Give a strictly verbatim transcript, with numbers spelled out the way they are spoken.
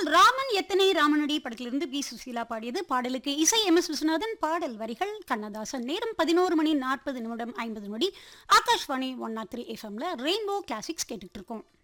ராமன் எத்தனை ராமனடி படத்திலிருந்து பி சுசீலா பாடியது. பாடலுக்கு இசை எம் எஸ் விஸ்வநாதன், பாடல் வரிகள் கண்ணதாசன். நேரம் பதினோரு மணி நாற்பது நிமிடம் ஐம்பது நொடி. ஆகாஷ்வாணி ஒன் நாட் த்ரீ எஃப்எம்ல ரெயின்போ கிளாசிக்ஸ் கேட்டுட்டு இருக்கோம்.